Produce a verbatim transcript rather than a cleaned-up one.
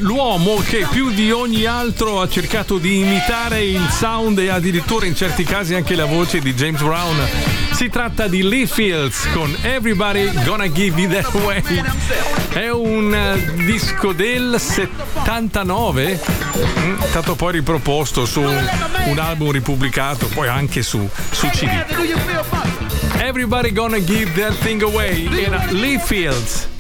l'uomo che più di ogni altro ha cercato di imitare il sound e addirittura in certi casi anche la voce di James Brown. Si tratta di Lee Fields con Everybody Gonna Give You That Away. È un disco del settantanove, è stato poi riproposto su un album ripubblicato, poi anche su, su C D. Everybody Gonna Give That Thing Away era Lee Fields.